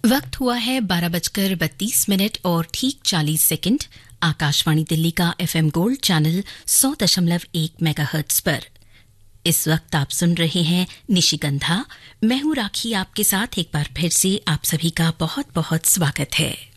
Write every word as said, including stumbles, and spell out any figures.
वक्त हुआ है बारह बजकर बत्तीस मिनट और ठीक चालीस सेकंड। आकाशवाणी दिल्ली का एफएम गोल्ड चैनल सौ दशमलव एक मेगाहर्ट्ज पर इस वक्त आप सुन रहे हैं निशिगंधा। मैं हूं राखी, आपके साथ एक बार फिर से आप सभी का बहुत बहुत स्वागत है।